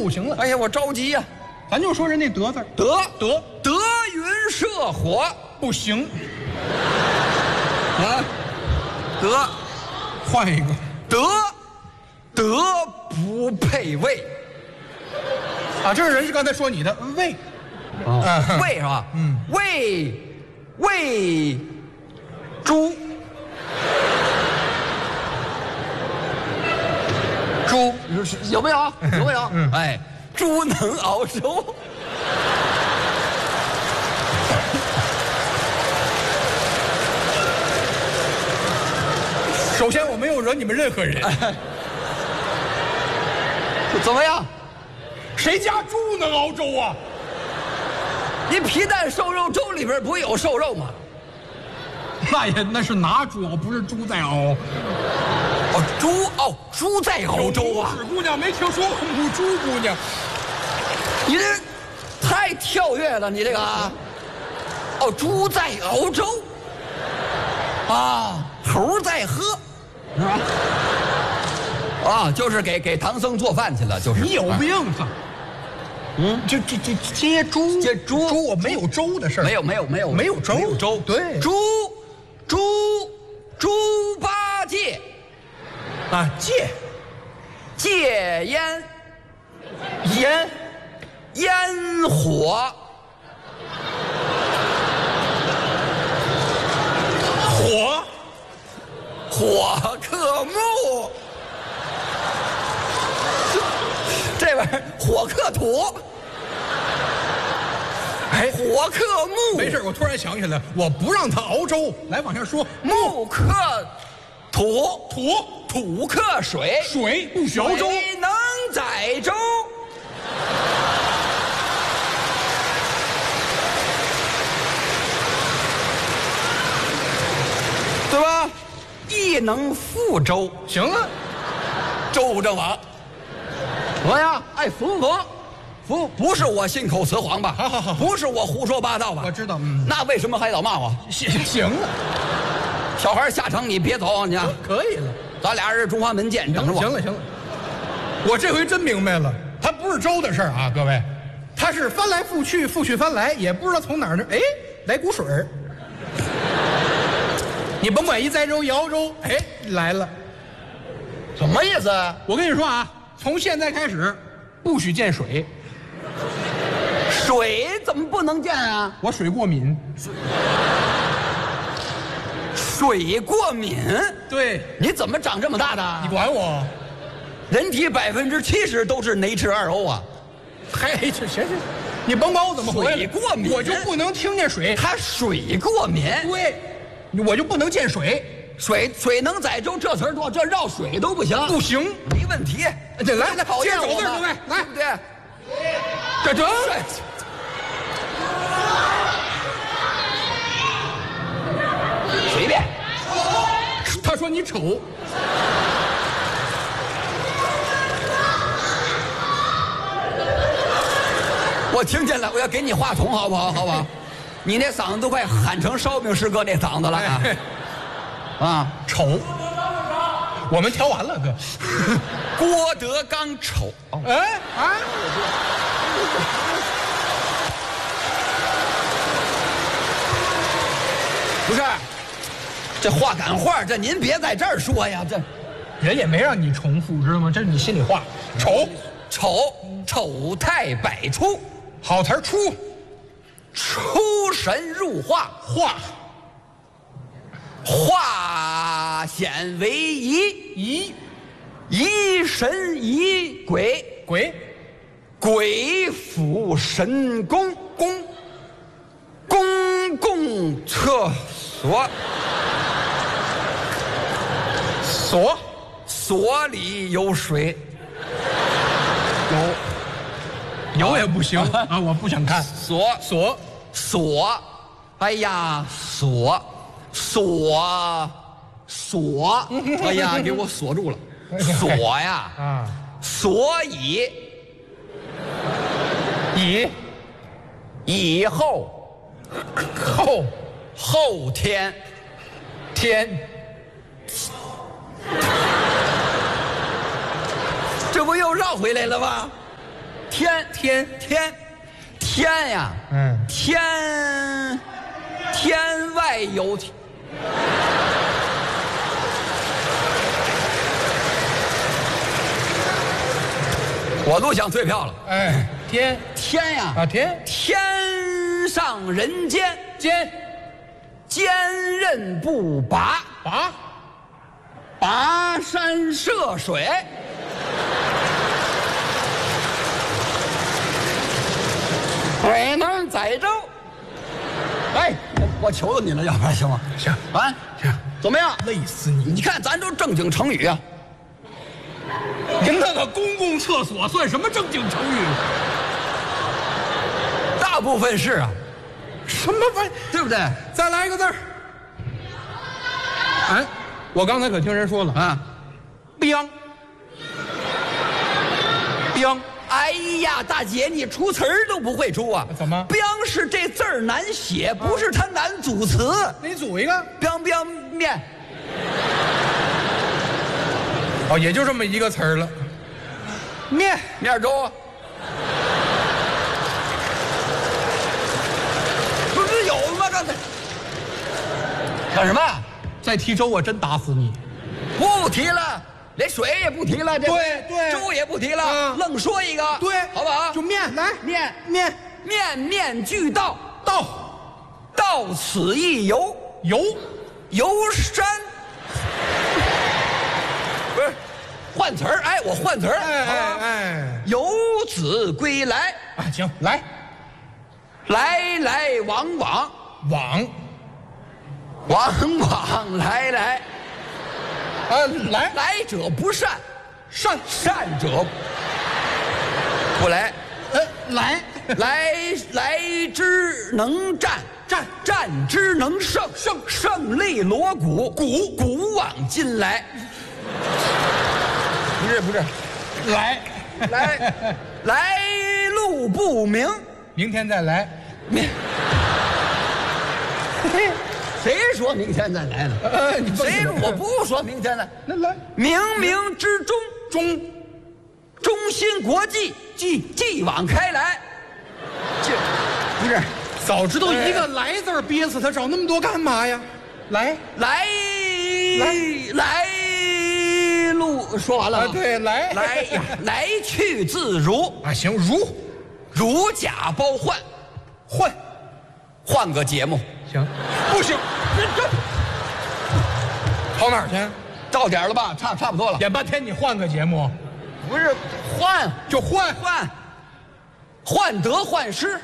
就行了。 哎呀，我着急呀！ 咱就说人那德字， 德德云社火不行， 啊，德换一个。 德不配位啊，这人是刚才说你的魏， 魏是吧？ 嗯， 魏猪有没有？有没有？哎，猪能熬粥。 首先我没有惹你们任何人， 怎么样？ 谁家猪能熬粥啊？ 你皮蛋瘦肉粥里边不有瘦肉吗？ 那是拿猪熬，不是猪在熬。 猪在熬粥啊！ 有母猪姑娘没听说过母猪姑娘， 你这太跳跃了，你这个啊！猪在熬粥啊，猴在喝，是吧？啊，就是给唐僧做饭去了，就是。 你有病啊！这接猪，我没有粥的事儿。 没有粥， 没有粥。对， 猪八戒啊， 戒烟火火克木，这玩意儿火克土。 哎， 火克木， 没事，我突然想起来，我不让他熬粥，来往下说， 木克土，土克水， 水不许熬粥， 水能载舟。对吧？亦能覆舟。 行了， 周正王，怎么样？哎，服不服？服，不是我信口雌黄吧？ 好， 不是我胡说八道吧？ 我知道。 那为什么还老骂我？ 行了， 小孩下城你别走，你可以了， 咱俩人中华门见，等着我。 行了，我这回真明白了，他不是粥的事儿啊，各位，他是翻来覆去，覆去翻来，也不知道从哪儿哎来股水儿。你甭管一栽粥一熬粥，哎来了， 什么意思？ 我跟你说啊，从现在开始不许见水。 水怎么不能见啊？ 我水过敏。 水过敏？ 对， 你怎么长这么大的？ 你管我？ 人体70%都是 H2O 啊！ 嗨，行，你甭管我怎么回来。 水过敏， 我就不能听见水。 他水过敏， 对，我就不能见水。 水能载舟这词儿多，这绕水都不行。 不行， 没问题。 这来， 讨厌我接着走字，各位，来， 对， 这随便。 他说你丑。 我听见了，我要给你话筒，好不好？好不好？你那嗓子都快喊成烧饼师哥那嗓子了啊！啊， 丑。我们调完了，哥。 郭德纲丑。 哎啊！ 不是，这话赶话，这您别在这儿说呀，这人也没让你重复，知道吗？这是你心里话。 丑态百出， 好词儿出神入化，化险为夷，疑神疑鬼，鬼斧神工，公共厕所里有水。 有也不行啊！我不想看锁，哎呀，锁，哎呀，给我锁住了，锁呀啊！ 所以以后天，这不又绕回来了吗？ 天呀，天外有天。我都想退票了。 哎，天呀啊，天上人间，坚韧不拔，跋山涉水，水能载舟。哎，我求求你了，要不然行吗？ 行啊， 行， 怎么样？ 累死你！ 你看咱都正经成语啊。 您那个公共厕所算什么正经成语？ 大部分是啊， 什么玩意？ 对不对？ 再来一个字儿。哎，我刚才可听人说了啊 ，biang。 哎呀，大姐，你出词儿都不会出啊？ 怎么 ？biang是这字儿难写，不是它难组词。 你组一个 biang 面。 哦，也就这么一个词儿了。面粥，不是有吗？刚才干什么？ 再提粥，我真打死你！ 不提了，连水也不提了，这对， 粥也不提了，愣说一个， 对， 好不好？ 就面来面俱到，到此一游，游山。不是，换词儿，哎，我换词儿， 哎， 游子归来啊，行，来往来，来者不善，善者不来，来之能战之能胜，胜利锣鼓，古往今来。不是，来路不明， 明天再来。 谁说明天再来呢？谁说我不说明天来？ 那来， 冥冥之中，中心国际，继往开来。不是， 早知道一个来字憋死他，找那么多干嘛呀？来路说完了啊？对， 来去自如啊，行， 如假包换个节目， 行，不行，这跑哪儿去？ 到点了吧？差不多了。 演半天你换个节目， 不是换就换得换失，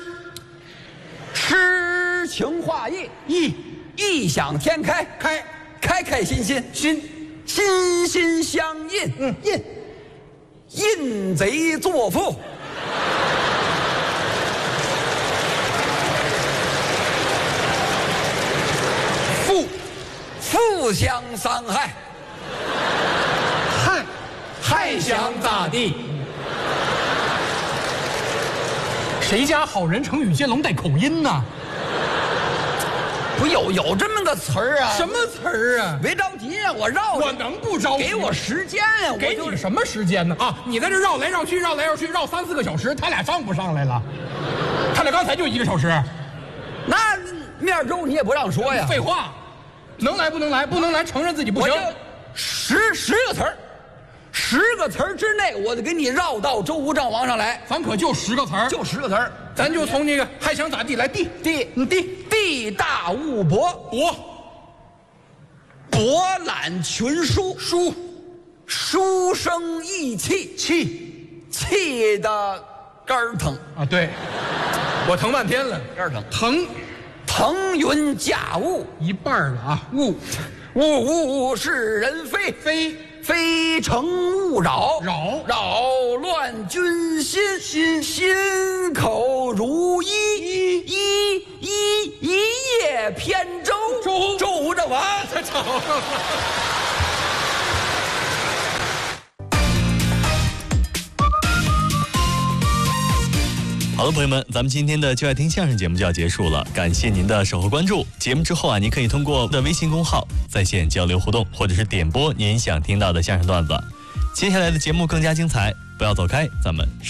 诗情画意，异想天开，开心心相印，印贼作父，互相伤害， 还想咋地？谁家好人成语接龙带口音呢？ 不有这么个词儿啊？ 什么词儿啊？ 别着急啊，我绕。 我能不着急？ 给我时间呀！ 给你什么时间呢？啊，你在这绕来绕去，绕3、4个小时，他俩上不上来了？他俩刚才就1个小时。 那面粥你也不让说呀？ 废话，能来不能来？不能来，承认自己不行。 我就10个词儿，10个词儿之内，我就给你绕到周吴郑王上来。 咱可就10个词儿， 就10个词儿。 咱就从那个还想咋地来地大物博，博览群书，书生意气的肝儿疼啊！对，我疼半天了， 肝儿疼，腾云驾雾一半了啊！ 物是人非诚勿扰乱军心口如一叶扁舟周吴郑王。 好了，朋友们，咱们今天的就爱听相声节目就要结束了，感谢您的守候关注。节目之后啊，您可以通过我的微信公号在线交流互动，或者是点播您想听到的相声段子。接下来的节目更加精彩，不要走开，咱们